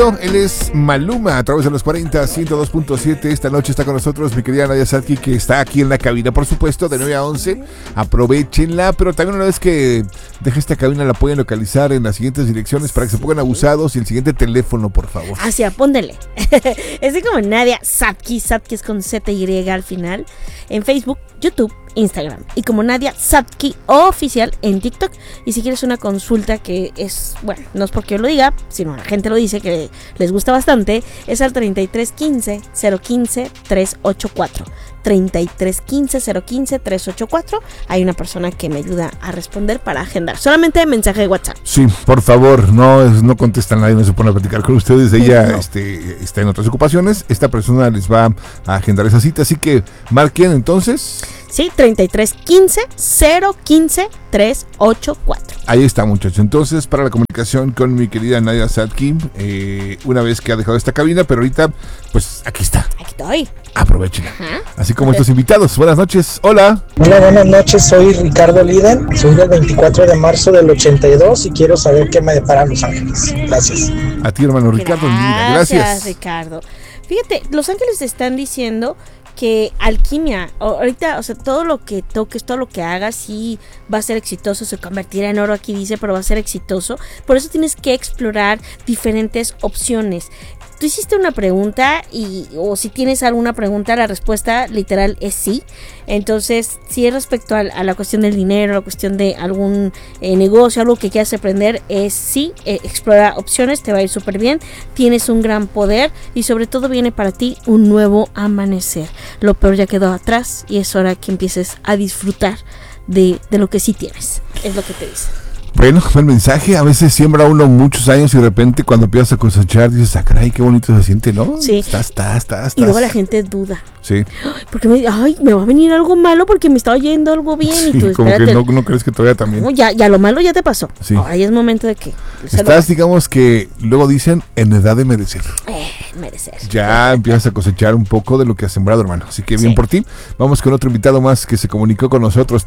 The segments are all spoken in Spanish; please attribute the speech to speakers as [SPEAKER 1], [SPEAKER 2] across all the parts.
[SPEAKER 1] Él es Maluma a través de los 40, 102.7. Esta noche está con nosotros mi querida Nadia Sadki, que está aquí en la cabina, por supuesto, de 9 a 11. Aprovechenla, pero también una vez que deje esta cabina la pueden localizar en las siguientes direcciones para que se pongan abusados y el siguiente teléfono, por favor.
[SPEAKER 2] Así, apóndele. Es como Nadia Sadki, Sadki es con ZY al final, en Facebook, YouTube, Instagram, y como Nadia Sadki oficial en TikTok. Y si quieres una consulta que es, bueno, no es porque yo lo diga, sino la gente lo dice que les gusta bastante, es al 3315 015 384. 3315 015 384. Hay una persona que me ayuda a responder para agendar. Solamente mensaje de WhatsApp.
[SPEAKER 1] Sí, por favor, no contestan nadie, no se pone a platicar con ustedes. Ella no. Está en otras ocupaciones. Esta persona les va a agendar esa cita, así que marquen entonces.
[SPEAKER 2] Sí, 3315 015 384.
[SPEAKER 1] Ahí está, muchachos. Entonces, para la comunicación con mi querida Nadia Sadki, una vez que ha dejado esta cabina, pero ahorita, pues aquí está.
[SPEAKER 2] Aquí estoy.
[SPEAKER 1] Aprovechenla. Así como estos invitados. Buenas noches. Hola.
[SPEAKER 3] Hola, buenas noches. Soy Ricardo Liden. Soy del 24 de marzo del 82 y quiero saber qué me deparan Los Ángeles. Gracias.
[SPEAKER 1] A ti, hermano Ricardo Liden. Gracias,
[SPEAKER 2] Ricardo. Fíjate, Los Ángeles te están diciendo que alquimia, ahorita, o sea, todo lo que toques, todo lo que hagas, sí va a ser exitoso, se convertirá en oro, aquí dice, pero va a ser exitoso. Por eso tienes que explorar diferentes opciones. Tú hiciste una pregunta o si tienes alguna pregunta, la respuesta literal es sí. Entonces, si es respecto a la cuestión del dinero, la cuestión de algún negocio, algo que quieras aprender, es sí. Explora opciones, te va a ir súper bien. Tienes un gran poder y sobre todo viene para ti un nuevo amanecer. Lo peor ya quedó atrás y es hora que empieces a disfrutar de lo que sí tienes. Es lo que te dice.
[SPEAKER 1] Bueno, el mensaje, a veces siembra uno muchos años y de repente cuando empiezas a cosechar dices, ah, caray, qué bonito se siente, ¿no?
[SPEAKER 2] Sí.
[SPEAKER 1] Estás.
[SPEAKER 2] Y luego la gente duda.
[SPEAKER 1] Sí.
[SPEAKER 2] Porque me va a venir algo malo porque me está oyendo algo bien.
[SPEAKER 1] Sí,
[SPEAKER 2] y tú,
[SPEAKER 1] como
[SPEAKER 2] espérate,
[SPEAKER 1] que no crees que todavía también.
[SPEAKER 2] No, ya lo malo ya te pasó.
[SPEAKER 1] Sí.
[SPEAKER 2] Ahora ya es momento de que...
[SPEAKER 1] Estás, digamos que, luego dicen, en edad de merecer.
[SPEAKER 2] Merecer.
[SPEAKER 1] Ya empiezas a cosechar un poco de lo que has sembrado, hermano. Así que bien por ti. Vamos con otro invitado más que se comunicó con nosotros.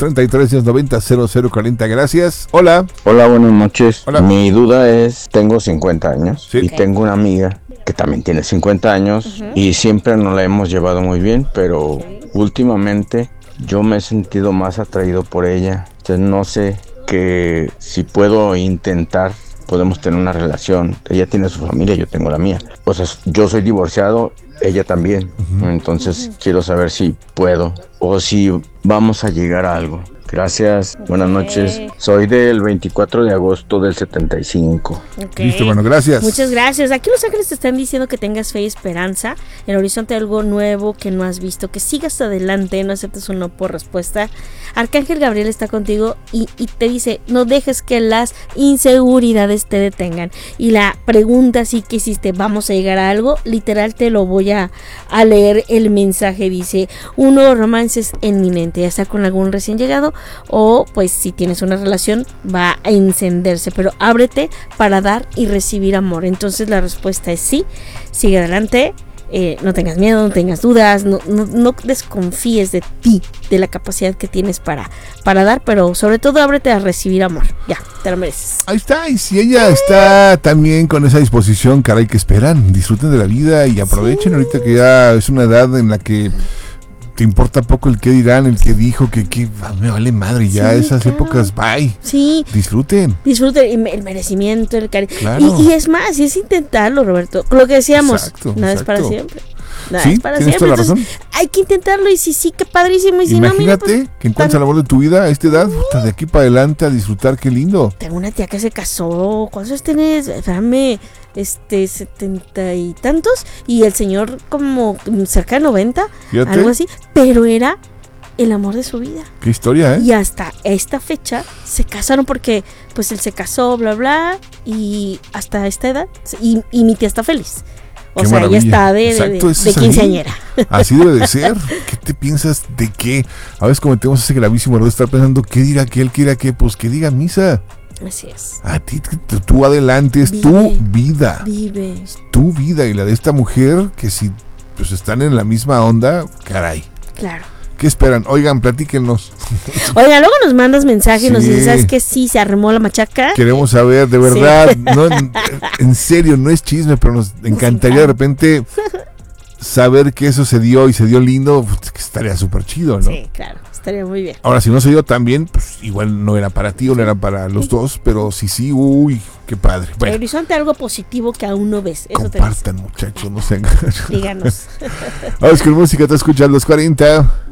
[SPEAKER 1] 33-1090-0040. Gracias. Hola.
[SPEAKER 4] Hola, buenas noches.
[SPEAKER 1] Hola.
[SPEAKER 4] Mi duda es, tengo 50 años
[SPEAKER 1] Sí.
[SPEAKER 4] y tengo una amiga que también tiene 50 años y siempre nos la hemos llevado muy bien, pero últimamente yo me he sentido más atraído por ella. Entonces no sé que si puedo intentar, podemos tener una relación. Ella tiene su familia, yo tengo la mía. O sea, yo soy divorciado, ella también. Entonces quiero saber si puedo o si vamos a llegar a algo. Gracias, buenas noches. Soy del 24 de agosto del 75.
[SPEAKER 2] Okay.
[SPEAKER 1] Listo, bueno, gracias.
[SPEAKER 2] Muchas gracias. Aquí Los Ángeles te están diciendo que tengas fe y esperanza, en el horizonte de algo nuevo que no has visto, que sigas adelante, no aceptes un no por respuesta. Arcángel Gabriel está contigo y te dice, no dejes que las inseguridades te detengan. Y la pregunta sí que hiciste, ¿vamos a llegar a algo? Literal te lo voy a leer el mensaje. Dice, un nuevo romance es inminente, ya sea con algún recién llegado o pues si tienes una relación va a encenderse, pero ábrete para dar y recibir amor. Entonces la respuesta es sí, sigue adelante, no tengas miedo, no tengas dudas, no desconfíes de ti, de la capacidad que tienes para dar, pero sobre todo ábrete a recibir amor, ya, te lo mereces.
[SPEAKER 1] Ahí está, y si ella está también con esa disposición, caray, que esperan, disfruten de la vida y aprovechen ahorita que ya es una edad en la que te importa poco el que dirán, el que dijo, que me vale madre, ya
[SPEAKER 2] Sí,
[SPEAKER 1] esas
[SPEAKER 2] claro.
[SPEAKER 1] épocas, bye.
[SPEAKER 2] Sí.
[SPEAKER 1] Disfruten.
[SPEAKER 2] El merecimiento, el cariño.
[SPEAKER 1] Claro.
[SPEAKER 2] Y es más, y es intentarlo, Roberto. Lo que decíamos,
[SPEAKER 1] Exacto,
[SPEAKER 2] nada es
[SPEAKER 1] exacto.
[SPEAKER 2] para siempre. Nada
[SPEAKER 1] Sí,
[SPEAKER 2] es para
[SPEAKER 1] tienes
[SPEAKER 2] siempre.
[SPEAKER 1] toda la
[SPEAKER 2] Entonces, hay que intentarlo y si sí, qué padrísimo. Y si no, mira,
[SPEAKER 1] Imagínate
[SPEAKER 2] pues,
[SPEAKER 1] que encuentres el amor de tu vida a esta edad, puta, de aquí para adelante a disfrutar, qué lindo.
[SPEAKER 2] tengo una tía que se casó. ¿Cuántos años tienes? Espérame, 70 y tantos. Y el señor como cerca de 90,
[SPEAKER 1] Fíjate.
[SPEAKER 2] algo así. Pero era el amor de su vida.
[SPEAKER 1] Qué historia, ¿eh?
[SPEAKER 2] Y hasta esta fecha se casaron porque pues él se casó, bla, bla. Y hasta esta edad. Y mi tía está feliz. O
[SPEAKER 1] Qué
[SPEAKER 2] sea,
[SPEAKER 1] maravilla.
[SPEAKER 2] ella está de
[SPEAKER 1] Exacto, eso
[SPEAKER 2] de
[SPEAKER 1] es así.
[SPEAKER 2] quinceañera.
[SPEAKER 1] Así debe de ser. ¿Qué te piensas de qué? A veces cometemos ese gravísimo error de estar pensando, ¿qué dirá aquel? ¿Qué dirá qué? Pues que diga misa.
[SPEAKER 2] Así es.
[SPEAKER 1] A ti, tú adelante, es tu vida.
[SPEAKER 2] Vive.
[SPEAKER 1] Es tu vida y la de esta mujer que si pues están en la misma onda, caray.
[SPEAKER 2] Claro.
[SPEAKER 1] ¿Qué esperan? Oigan, platíquenos.
[SPEAKER 2] Oiga, luego nos mandas mensaje y nos
[SPEAKER 1] Sí.
[SPEAKER 2] dices, ¿sabes qué? Sí, se armó la machaca.
[SPEAKER 1] Queremos saber, de verdad, no, en serio, no es chisme, pero nos encantaría de repente saber que eso se dio y se dio lindo, pues, que estaría súper chido, ¿no?
[SPEAKER 2] Sí, claro, estaría muy bien.
[SPEAKER 1] Ahora, si no se dio tan bien, pues igual no era para ti o no era para los dos, pero sí, uy, qué padre.
[SPEAKER 2] El
[SPEAKER 1] Bueno,
[SPEAKER 2] horizonte, algo positivo que aún no ves. Eso te
[SPEAKER 1] compartan, muchachos, no sean...
[SPEAKER 2] dice. Díganos.
[SPEAKER 1] Vamos con música, te escuchas los 40.